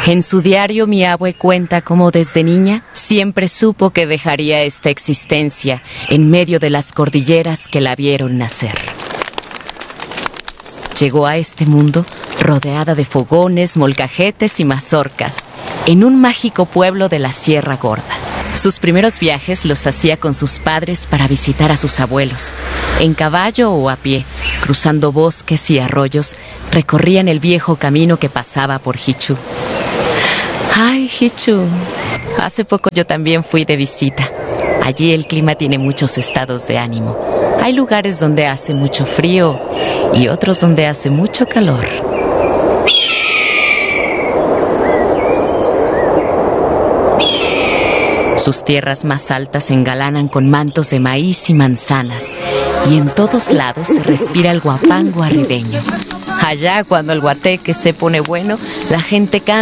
En su diario mi abue cuenta cómo desde niña siempre supo que dejaría esta existencia en medio de las cordilleras que la vieron nacer. Llegó a este mundo rodeada de fogones, molcajetes y mazorcas, en un mágico pueblo de la Sierra Gorda. Sus primeros viajes los hacía con sus padres para visitar a sus abuelos. En caballo o a pie, cruzando bosques y arroyos, recorrían el viejo camino que pasaba por Hichu. ¡Ay, Hichu! Hace poco yo también fui de visita. Allí el clima tiene muchos estados de ánimo. Hay lugares donde hace mucho frío y otros donde hace mucho calor. Sus tierras más altas se engalanan con mantos de maíz y manzanas, y en todos lados se respira el guapango arribeño. Allá, cuando el guateque se pone bueno, la gente canta